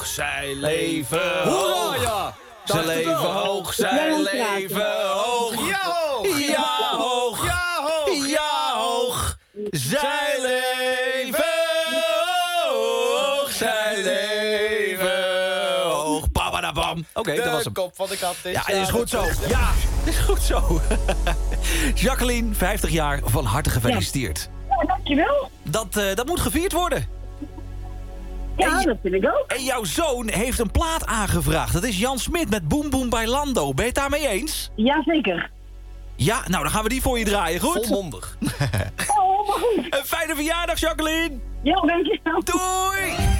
hoog, zij leven Hoera, hoog. ja! Zij leven hoog, zij leven hoog. Ja, hoog! Ja, hoog. Ja, hoog! Ja, hoog. Zij leven hoog, zij leven hoog. Babadabam. Oké, dat was De hem. kop van de kat is... Ja, het is goed zo. Ja, het is goed zo. Jacqueline, 50 jaar, van harte gefeliciteerd. Ja, dankjewel. Dat moet gevierd worden. Ja, En- dat vind ik ook. En jouw zoon heeft een plaat aangevraagd. Dat is Jan Smit met Boem Boem Bailando. Ben je het daarmee eens? Jazeker. Ja, nou dan gaan we die voor je draaien, goed? Volmondig. Oh, maar goed. Een fijne verjaardag, Jacqueline. Ja, dankjewel. Doei!